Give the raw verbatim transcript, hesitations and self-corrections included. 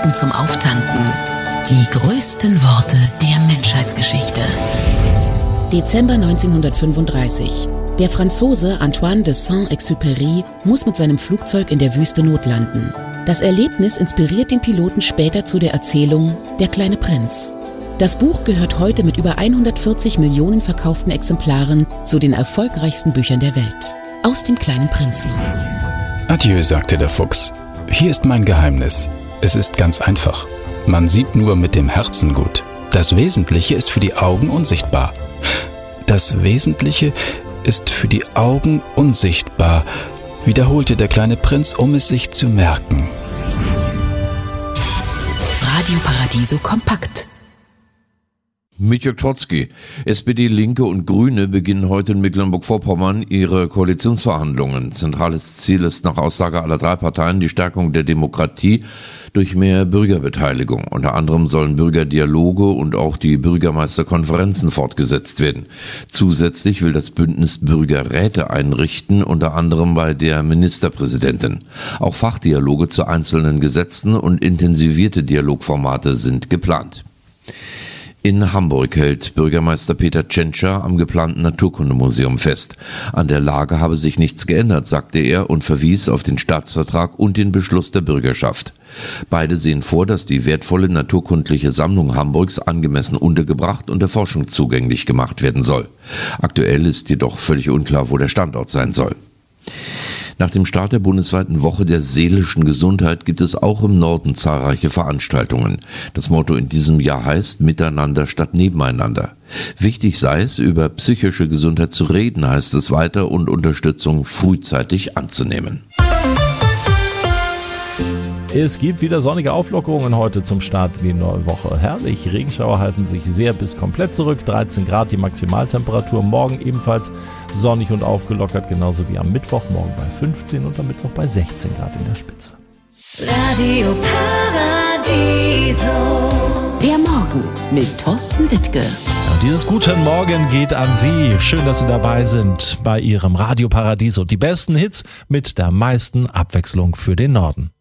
Gedanken zum Auftanken. Die größten Worte der Menschheitsgeschichte. Dezember neunzehnhundertfünfunddreißig. Der Franzose Antoine de Saint-Exupéry muss mit seinem Flugzeug in der Wüste notlanden. Das Erlebnis inspiriert den Piloten später zu der Erzählung Der kleine Prinz. Das Buch gehört heute mit über hundertvierzig Millionen verkauften Exemplaren zu den erfolgreichsten Büchern der Welt. Aus dem kleinen Prinzen. Adieu, sagte der Fuchs. Hier ist mein Geheimnis. Es ist ganz einfach. Man sieht nur mit dem Herzen gut. Das Wesentliche ist für die Augen unsichtbar. Das Wesentliche ist für die Augen unsichtbar, wiederholte der kleine Prinz, um es sich zu merken. Radio Paradiso kompakt. Mit Jörg Trotzki. S P D, Linke und Grüne beginnen heute in Mecklenburg-Vorpommern ihre Koalitionsverhandlungen. Zentrales Ziel ist nach Aussage aller drei Parteien die Stärkung der Demokratie durch mehr Bürgerbeteiligung. Unter anderem sollen Bürgerdialoge und auch die Bürgermeisterkonferenzen fortgesetzt werden. Zusätzlich will das Bündnis Bürgerräte einrichten, unter anderem bei der Ministerpräsidentin. Auch Fachdialoge zu einzelnen Gesetzen und intensivierte Dialogformate sind geplant. In Hamburg hält Bürgermeister Peter Tschentscher am geplanten Naturkundemuseum fest. An der Lage habe sich nichts geändert, sagte er und verwies auf den Staatsvertrag und den Beschluss der Bürgerschaft. Beide sehen vor, dass die wertvolle naturkundliche Sammlung Hamburgs angemessen untergebracht und der Forschung zugänglich gemacht werden soll. Aktuell ist jedoch völlig unklar, wo der Standort sein soll. Nach dem Start der bundesweiten Woche der seelischen Gesundheit gibt es auch im Norden zahlreiche Veranstaltungen. Das Motto in diesem Jahr heißt Miteinander statt Nebeneinander. Wichtig sei es, über psychische Gesundheit zu reden, heißt es weiter, und Unterstützung frühzeitig anzunehmen. Es gibt wieder sonnige Auflockerungen heute zum Start in die neue Woche. Herrlich, Regenschauer halten sich sehr bis komplett zurück. dreizehn Grad die Maximaltemperatur. Morgen ebenfalls sonnig und aufgelockert, genauso wie am Mittwoch. Morgen bei fünfzehn und am Mittwoch bei sechzehn Grad in der Spitze. Radio Paradiso. Der Morgen mit Thorsten Wittke. Und dieses Guten Morgen geht an Sie. Schön, dass Sie dabei sind bei Ihrem Radio Paradiso. Die besten Hits mit der meisten Abwechslung für den Norden.